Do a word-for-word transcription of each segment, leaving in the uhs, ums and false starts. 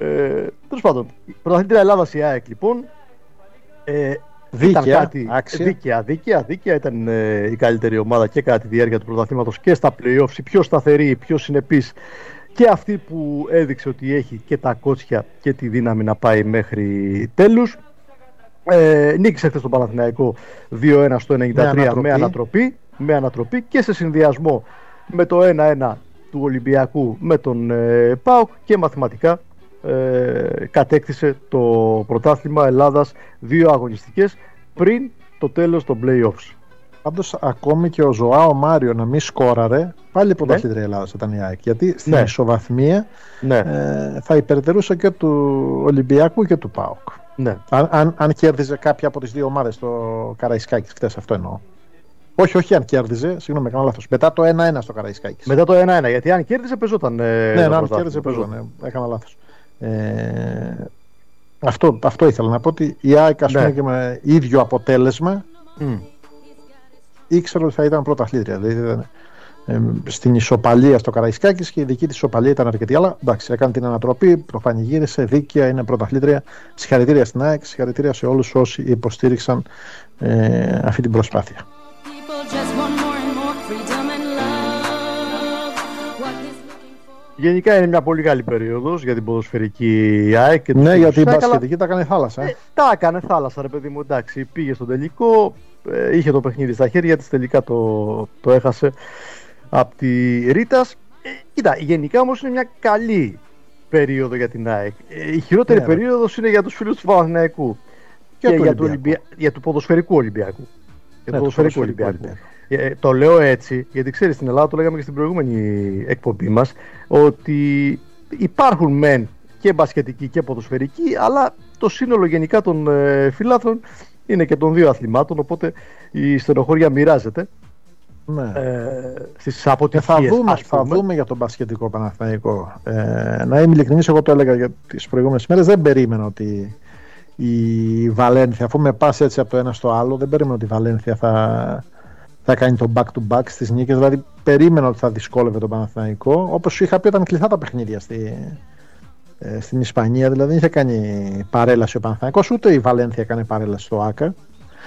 Ε, τέλος πάντων, πρωταθλήτρια Ελλάδας η ΑΕΚ λοιπόν. Ε, Δίκαια, ήταν κάτι, άξια. δίκαια, δίκαια, δίκαια ήταν ε, η καλύτερη ομάδα και κατά τη διάρκεια του πρωταθλήματος και στα play-offs, η πιο σταθερή, η πιο συνεπής και αυτή που έδειξε ότι έχει και τα κότσια και τη δύναμη να πάει μέχρι τέλους. Ε, νίκησε χθες τον Παναθηναϊκό δύο ένα στο ενενήντα τρία με ανατροπή. με ανατροπή, με ανατροπή και σε συνδυασμό με το ένα ένα του Ολυμπιακού με τον ε, ΠΑΟΚ και μαθηματικά ε, κατέκτησε το πρωτάθλημα Ελλάδας δύο αγωνιστικές πριν το τέλος των play-offs. Πάντως ακόμη και ο Ζωάο Μάριο να μην σκόραρε, πάλι πρωταθλήτρια ναι. Ελλάδας ήταν η ΑΕΚ. Γιατί στην ναι. ισοβαθμία ναι. ε, θα υπερτερούσε και του Ολυμπιακού και του ΠΑΟΚ. Ναι. Αν, αν, αν κέρδιζε κάποια από τις δύο ομάδες το Καραϊσκάκης χθες, αυτό εννοώ. Όχι, όχι, αν κέρδιζε, συγγνώμη, έκανα λάθος. Μετά το ένα ένα στο Καραϊσκάκης. Μετά το ένα ένα, γιατί αν κέρδιζε, παίζονταν. Ε, ναι, ναι, αν κέρδιζε, παίζονταν. Ναι, έκανα λάθος. Ε, αυτό, αυτό ήθελα να πω, ότι η ΑΕΚ, ας πούμε, ναι. και με ίδιο αποτέλεσμα mm. ήξερα ότι θα ήταν πρωταθλήτρια. Δηλαδή ήταν ε, στην ισοπαλία στο Καραϊσκάκης και η δική της ισοπαλία ήταν αρκετή. Αλλά εντάξει, έκανε την ανατροπή, προφανηγύρισε, δίκαια, είναι πρωταθλήτρια. Συγχαρητήρια στην ΑΕΚ, συγχαρητήρια σε όλους όσοι υποστήριξαν ε, αυτή την προσπάθεια. Γενικά είναι μια πολύ καλή περίοδος για την ποδοσφαιρική ΑΕΚ. Και ναι, γιατί η μπασκετική τα έκανε θάλασσα. Ε. Ε, τα έκανε θάλασσα, ρε παιδί μου. Εντάξει, πήγε στο τελικό, ε, είχε το παιχνίδι στα χέρια της, τελικά το, το έχασε από τη Ρίτας. Ε, κοίτα, γενικά όμως είναι μια καλή περίοδο για την ΑΕΚ. Ε, η χειρότερη ναι, περίοδος είναι για τους φίλους του Παναθηναϊκού και, και για, του Ολυμπια... για του ποδοσφαιρικού Ολυμπιακού. Για ναι, του ποδοσφαιρικού Ολυμπιακού. Ολυμπιακού. Ε, το λέω έτσι, γιατί ξέρεις, στην Ελλάδα, το λέγαμε και στην προηγούμενη εκπομπή μας, ότι υπάρχουν μεν και μπασκετικοί και ποδοσφαιρικοί, αλλά το σύνολο γενικά των ε, φιλάθλων είναι και των δύο αθλημάτων, οπότε η στενοχώρια μοιράζεται. Ναι. Ε, στις αποτυχίες, θα, δούμε, θα δούμε για τον μπασκετικό Παναθηναϊκό. Ε, να είμαι ειλικρινής, εγώ το έλεγα για τις προηγούμενες μέρες, δεν περίμενα ότι η Βαλένθια, αφού με πας έτσι από το ένα στο άλλο, δεν περίμενα ότι η Βαλένθια θα... θα κάνει το back to back στις νίκες, δηλαδή περίμενα ότι θα δυσκόλευε τον Παναθηναϊκό. Όπως σου είχα πει, ήταν κλειστά τα παιχνίδια στη, ε, στην Ισπανία, δηλαδή δεν είχε κάνει παρέλαση ο Παναθηναϊκός, ούτε η Βαλένθια έκανε παρέλαση στο ΆΚΑ.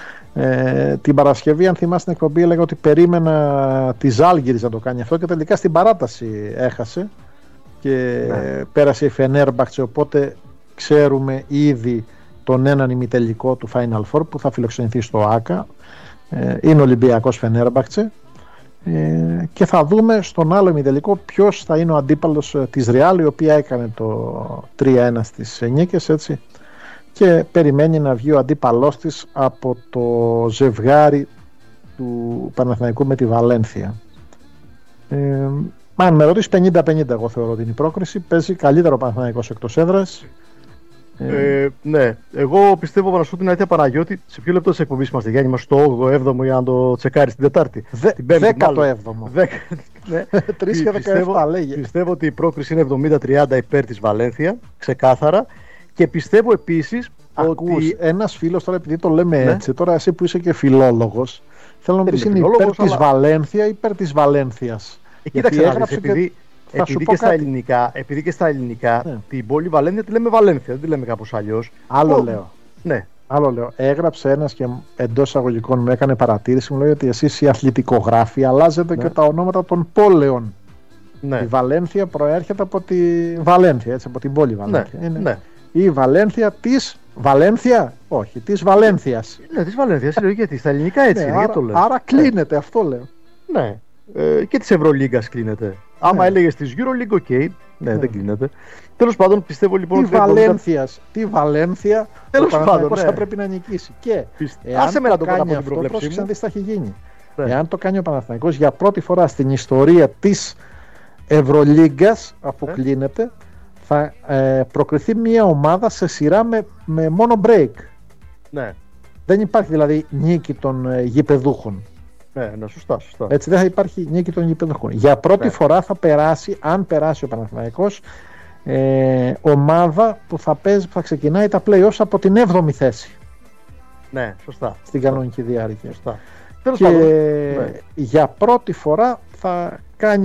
Ε, την Παρασκευή, αν θυμάσαι την εκπομπή, έλεγα ότι περίμενα τη Ζάλγκιρις να το κάνει αυτό και τελικά στην παράταση έχασε και ναι. πέρασε η Φενέρμπαχτσε, οπότε ξέρουμε ήδη τον έναν ημιτελικό του Final Four που θα φιλοξενηθεί στο ΆΚΑ. Είναι Ολυμπιακός Φενέρμπαχτσε ε, και θα δούμε στον άλλο ημιτελικό ποιος θα είναι ο αντίπαλος της Ρεάλ, η οποία έκανε το τρία ένα στις νίκες, έτσι, και περιμένει να βγει ο αντίπαλός της από το ζευγάρι του Παναθηναϊκού με τη Βαλένθια. ε, αν με ρωτήσεις, πενήντα πενήντα εγώ θεωρώ ότι είναι η πρόκριση. Παίζει καλύτερο ο Παναθηναϊκός εκτός έδρας. Ε, ναι, εγώ πιστεύω, να σου πω την αλήθεια, Παναγιώτη, σε ποιο λεπτό της εκπομπής είμαστε, Γιάννη, είμαστε στο όγδοο έβδομο για να το τσεκάρεις την Τετάρτη. δέκατο έβδομο. τρεις και δεκαεπτά λέγε. Πιστεύω ότι η πρόκριση είναι εβδομήντα τριάντα υπέρ της Βαλένθια, ξεκάθαρα. Και πιστεύω επίσης ότι ένας φίλος, τώρα επειδή το λέμε ναι. έτσι, τώρα εσύ που είσαι και φιλόλογος, θέλω να μου πεις, είναι υπέρ αλλά... της Βαλένθια ή υπέρ της Βαλένθιας. Ε, κοίταξε, έγραψε επειδή... Επειδή και, στα ελληνικά, επειδή και στα ελληνικά ναι. την πόλη Βαλένθια τη λέμε Βαλένθια, δεν τη λέμε κάπως αλλιώς. Άλλο Ο... λέω. Ναι. Άλλο λέω. Έγραψε ένας και εντός εισαγωγικών μου έκανε παρατήρηση, μου λέει ότι εσείς οι αθλητικογράφοι αλλάζετε ναι. και τα ονόματα των πόλεων. Ναι. Η Βαλένθια προέρχεται από τη Βαλένθια, έτσι, από την πόλη Βαλένθια. Ναι. Είναι Ναι. η Βαλένθια της Βαλένθια, όχι, της Βαλένθιας. Ναι, της Βαλένθιας, γιατί στα ελληνικά έτσι ναι, είναι, άρα, το λέω. Άρα κλείνεται, ναι. αυτό λέω. Ναι. Ε, και της Ευρωλίγκας κλείνεται. Άμα ναι. έλεγες της EuroLeague, οκ. Okay. Ναι, ναι, δεν κλείνεται. Τέλος πάντων, πιστεύω λοιπόν ότι. Βαλένθιας, τη Βαλένθια. Τέλος πάντων, ναι. θα πρέπει να νικήσει. Και άσε με να το κάνει κάνω αυτό, πρόσεξε να δεις τι θα έχει γίνει. Ναι. Εάν το κάνει ο Παναθηναϊκός για πρώτη φορά στην ιστορία της Ευρωλίγκας, αφού ναι. κλείνεται, θα ε, προκριθεί μια ομάδα σε σειρά με, με μόνο break. Ναι. Δεν υπάρχει δηλαδή νίκη των ε, γηπεδούχων. Ναι, ναι, σωστά, σωστά. Έτσι δεν θα υπάρχει νίκη των γηπεδούχων. Για πρώτη ναι. φορά θα περάσει, αν περάσει ο Παναθηναϊκός, ε, ομάδα που θα, παίζει, που θα ξεκινάει τα play-offs από την έβδομη θέση. Ναι, σωστά. Στην κανονική διάρκεια. Σωστά. Και ναι. για πρώτη φορά θα κάνει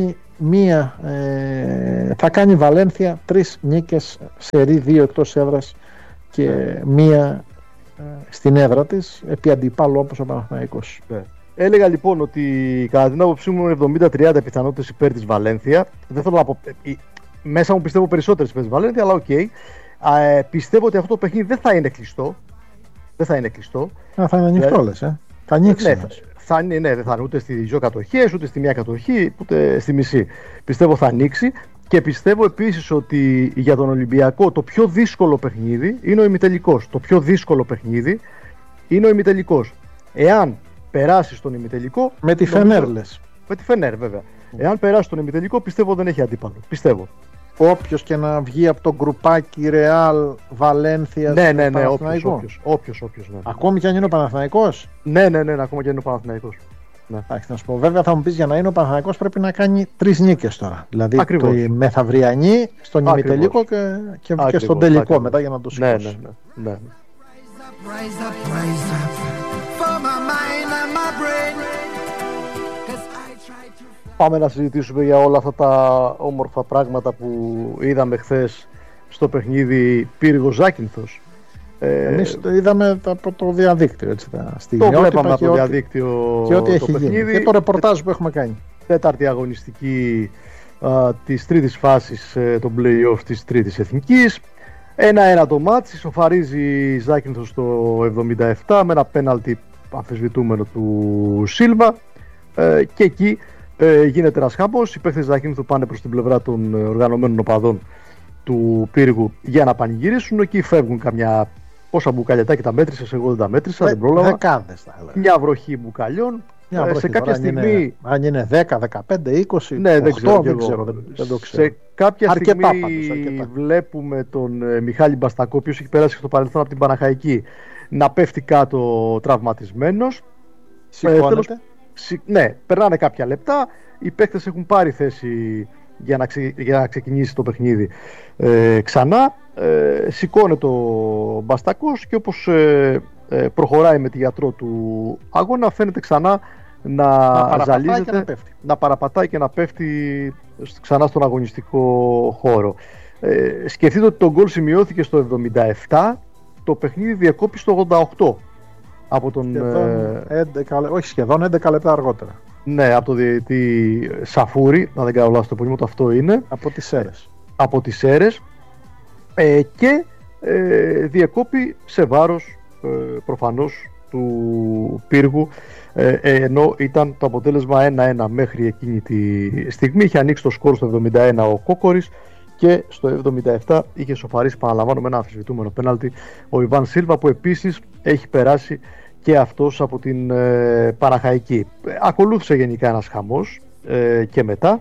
μία, ε, θα κάνει η Βαλένθια τρεις νίκες σερί, δύο εκτός έδρας και yeah. μία ε, στην έδρα της επί αντιπάλου όπως ο Παναθηναϊκός. Yeah. Έλεγα λοιπόν ότι κατά την άποψή μου εβδομήντα τριάντα πιθανότητες υπέρ της Βαλένθια. Δεν θέλω να πω, μέσα μου πιστεύω περισσότερες υπέρ της Βαλένθια, αλλά οκ. Okay. Ε, πιστεύω ότι αυτό το παιχνίδι δεν θα είναι κλειστό. Δεν θα είναι κλειστό. Α, θα είναι ανοιχτό, ε. λες, ε. Θα ανοίξει. Ναι, θα, ναι, ναι, δεν θα είναι ούτε στις δύο κατοχές, ούτε στη μία κατοχή, ούτε στη μισή. Πιστεύω θα ανοίξει και πιστεύω επίσης ότι για τον Ολυμπιακό το πιο δύσκολο παιχνίδι είναι ο ημιτελικός. Το πιο δύσκολο παιχνίδι είναι ο ημιτελικός. Εάν περάσει στον ημιτελικό. Με τη Φενέρ, λες. Με τη Φενέρ, βέβαια. Mm. Εάν περάσει στον ημιτελικό, πιστεύω δεν έχει αντίπαλο. Πιστεύω. Όποιος και να βγει από το γκρουπάκι Ρεάλ, Βαλένθια, ναι, ναι, ναι, όποιος, όποιος, όποιος, όποιος, ναι. Ακόμη και αν είναι ο Παναθηναϊκός. Ναι, ναι, ναι, ακόμα και αν είναι ο Παναθηναϊκός. Ναι. Άχι, να σου πω, βέβαια θα μου πεις για να είναι ο Παναθηναϊκός πρέπει να κάνει τρεις νίκες τώρα. Δηλαδή ακριβώς. Το μεθαυριανή, στον ημιτελικό και, και, και στον τελικό ακριβώς. Μετά για να το σηκώσει. Ναι, ναι, ναι, ναι. Πάμε να συζητήσουμε για όλα αυτά τα όμορφα πράγματα που είδαμε χθες στο παιχνίδι Πύργος Ζάκυνθος. Εμείς το είδαμε από το διαδίκτυο, έτσι, τα το βλέπαμε από το διαδίκτυο και ό,τι έχει γίνει και το ρεπορτάζ που έχουμε κάνει. Τέταρτη αγωνιστική α, της τρίτης φάσης ε, των play-off της τρίτης εθνικής. Ένα-ένα το μάτς, ισοφαρίζει Ζάκυνθος στο εβδομήντα επτά με ένα πέναλτι αμφισβητούμενο του Σίλβα ε, και εκεί ε, γίνεται ένας χαμός. Οι παίκτες Ζάκυνθου πάνε προς την πλευρά των οργανωμένων οπαδών του Πύργου για να πανηγυρίσουν. Εκεί φεύγουν καμιά πόσα μπουκαλιατάκια τα μέτρησες, εγώ δεν τα μέτρησα, δεν πρόλαβα. Δεκάδες θα έλεγα. Μια βροχή μπουκαλιών. Μια βροχή, σε κάποια τώρα, στιγμή. Είναι, αν είναι δέκα, δεκαπέντε, είκοσι, ναι, δεν ξέρω, δεν, ξέρω, δεν, δεν το ξέρω. Σε κάποια αρκετά, στιγμή πάντως, αρκετά. Βλέπουμε τον ε, Μιχάλη Μπαστακό, ο οποίος έχει περάσει στο παρελθόν από την Παναχαϊκή, να πέφτει κάτω τραυματισμένος. Σηκώνεται. Ε, τέλος, σι, ναι, περνάνε κάποια λεπτά. Οι παίκτες έχουν πάρει θέση για να, ξε, για να ξεκινήσει το παιχνίδι ε, ξανά. Ε, σηκώνεται ο Μπαστακός και όπως ε, ε, προχωράει με τη γιατρό του αγώνα, φαίνεται ξανά να, να ζαλίζεται, να, να παραπατάει και να πέφτει ξανά στον αγωνιστικό χώρο. Ε, σκεφτείτε ότι το γκολ σημειώθηκε στο εβδομήντα επτά, το παιχνίδι διακόπη στο ογδόντα οκτώ από τον, σχεδόν έντεκα, όχι σχεδόν έντεκα λεπτά αργότερα. Ναι, από τον διαιτητή Σαφούρη, να δεν κάνω λάθος το επώνυμο, αυτό είναι. Από τις Σέρες. Από τις Σέρες ε, και ε, διακόπη σε βάρος ε, προφανώς του Πύργου, ε, ενώ ήταν το αποτέλεσμα ένα ένα μέχρι εκείνη τη στιγμή. Είχε ανοίξει το σκορ στο εβδομήντα ένα ο Κόκορης και στο εβδομήντα επτά είχε σοφαρίσει, παραλαμβάνω, με ένα αμφισβητούμενο πέναλτι ο Ιβάν Σίλβα, που επίσης έχει περάσει και αυτός από την ε, Παναχαϊκή. Ακολούθησε γενικά ένας χαμός ε, και μετά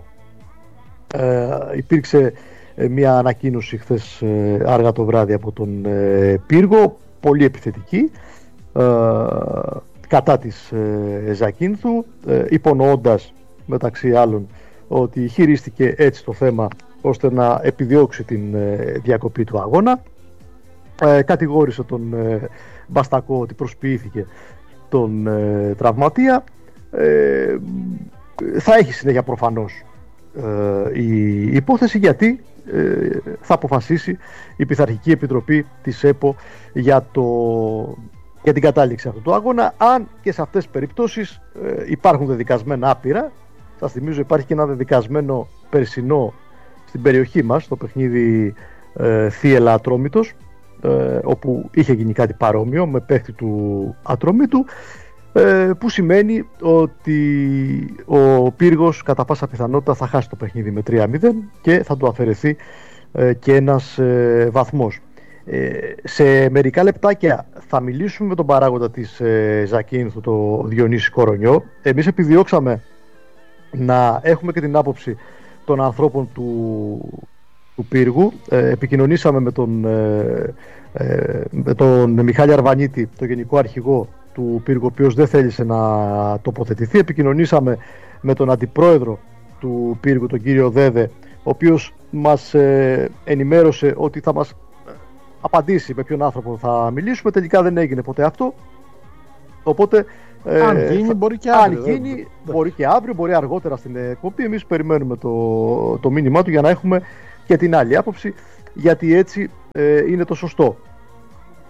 ε, υπήρξε ε, μια ανακοίνωση χθες ε, άργα το βράδυ από τον ε, Πύργο, πολύ επιθετική ε, κατά της ε, Ζακίνθου, ε, υπονοώντας μεταξύ άλλων ότι χειρίστηκε έτσι το θέμα ώστε να επιδιώξει την ε, διακοπή του αγώνα. Ε, κατηγόρησε τον ε, Μπαστακό ότι προσποιήθηκε τον ε, τραυματία. Ε, θα έχει συνέχεια προφανώς ε, η υπόθεση, γιατί ε, θα αποφασίσει η Πειθαρχική Επιτροπή της ΕΠΟ για, το, για την κατάληξη αυτού του αγώνα, αν και σε αυτές τις περιπτώσεις ε, υπάρχουν δεδικασμένα άπειρα. Σας θυμίζω, υπάρχει και ένα δεδικασμένο περσινό στην περιοχή μας, το παιχνίδι ε, Θίελα Ατρόμητος, ε, όπου είχε γίνει κάτι παρόμοιο με παίχτη του Ατρόμητου, ε, που σημαίνει ότι ο Πύργος κατά πάσα πιθανότητα θα χάσει το παιχνίδι με τρία μηδέν και θα του αφαιρεθεί ε, και ένας ε, βαθμός. Ε, σε μερικά λεπτάκια θα μιλήσουμε με τον παράγοντα της ε, Ζακίνθου, το Διονύση Κορονιό. Εμείς επιδιώξαμε να έχουμε και την άποψη των ανθρώπων του, του Πύργου. Ε, επικοινωνήσαμε με τον, ε, ε, με τον Μιχάλη Αρβανίτη, το Γενικό Αρχηγό του Πύργου, ο οποίος δεν θέλησε να τοποθετηθεί. Επικοινωνήσαμε με τον Αντιπρόεδρο του Πύργου, τον κύριο Δέδε, ο οποίος μας ε, ενημέρωσε ότι θα μας απαντήσει με ποιον άνθρωπο θα μιλήσουμε. Τελικά δεν έγινε ποτέ αυτό. Οπότε, αν ε, γίνει, μπορεί και αύριο. Αν γίνει, ε, μπορεί και αύριο, μπορεί αργότερα στην εκπομπή. Εμείς περιμένουμε το, το μήνυμά του για να έχουμε και την άλλη άποψη, γιατί έτσι ε, είναι το σωστό.